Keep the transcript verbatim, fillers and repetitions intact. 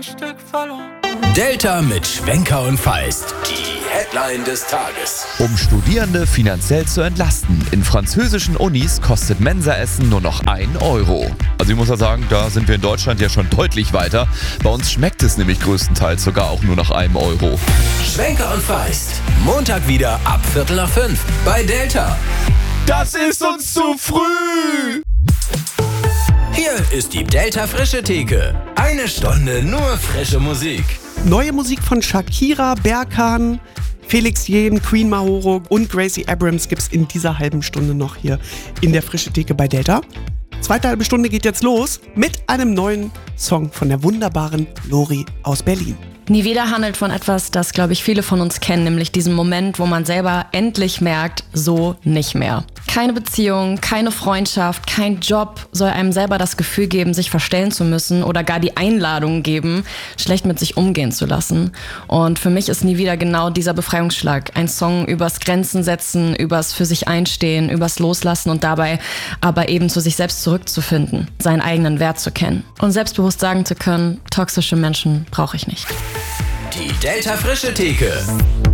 Stück verloren. Delta mit Schwenker und Feist. Die Headline des Tages. Um Studierende finanziell zu entlasten. In französischen Unis kostet Mensaessen nur noch ein Euro. Also ich muss ja sagen, da sind wir in Deutschland ja schon deutlich weiter. Bei uns schmeckt es nämlich größtenteils sogar auch nur nach einem Euro. Schwenker und Feist. Montag wieder ab Viertel nach fünf bei Delta. Das ist uns zu früh! Hier ist die Delta Frische Theke. Eine Stunde nur frische Musik. Neue Musik von Shakira, Berkan, Felix Jähn, Queen Mahoro und Gracie Abrams gibt's in dieser halben Stunde noch hier in der Frische Theke bei Delta. Zweite halbe Stunde geht jetzt los mit einem neuen Song von der wunderbaren Lori aus Berlin. Nie wieder handelt von etwas, das, glaube ich, viele von uns kennen, nämlich diesen Moment, wo man selber endlich merkt, so nicht mehr. Keine Beziehung, keine Freundschaft, kein Job soll einem selber das Gefühl geben, sich verstellen zu müssen oder gar die Einladung geben, schlecht mit sich umgehen zu lassen. Und für mich ist Nie wieder genau dieser Befreiungsschlag. Ein Song übers Grenzen setzen, übers für sich einstehen, übers Loslassen und dabei aber eben zu sich selbst zurückzufinden, seinen eigenen Wert zu kennen und selbstbewusst sagen zu können, toxische Menschen brauche ich nicht. Die Delta Frische Theke.